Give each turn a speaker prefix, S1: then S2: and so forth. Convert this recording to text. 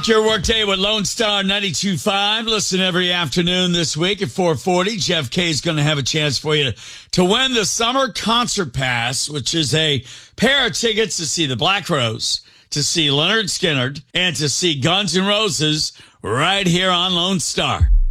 S1: Rock your workday with Lone Star 92.5. Listen every afternoon this week at 4:40. Jeff K is going to have a chance for you to win the Summer Concert Pass, which is a pair of tickets to see the Black Rose, to see Leonard Skinner, and to see Guns N' Roses right here on Lone Star.